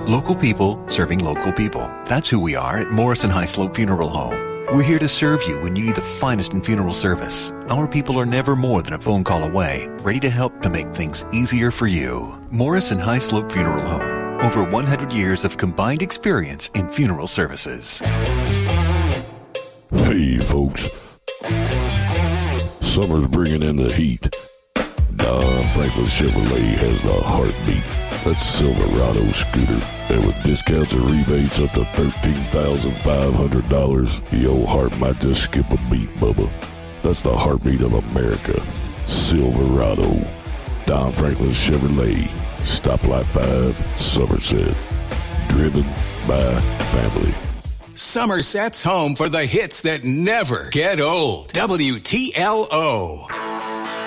Local people serving local people. That's who we are at Morrison High Slope Funeral Home. We're here to serve you when you need the finest in funeral service. Our people are never more than a phone call away, ready to help to make things easier for you. Morrison High Slope Funeral Home. Over 100 years of combined experience in funeral services. Hey, folks. Summer's bringing in the heat. Don Franklin Chevrolet has the heartbeat. That's Silverado scooter. And with discounts and rebates up to $13,500, your heart might just skip a beat, Bubba. That's the heartbeat of America. Silverado. Don Franklin Chevrolet. Stoplight 5, Somerset. Driven by family. Somerset's home for the hits that never get old. WTLO.